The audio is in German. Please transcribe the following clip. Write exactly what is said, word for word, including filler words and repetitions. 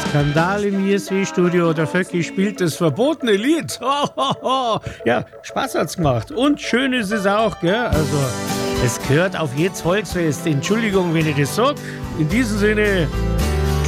Skandal im I S W-Studio. Der Vöcki spielt das verbotene Lied. Ja, Spaß hat's gemacht. Und schön ist es auch, gell? Also, es gehört auf jedes Volksfest. Entschuldigung, wenn ich das sag. In diesem Sinne...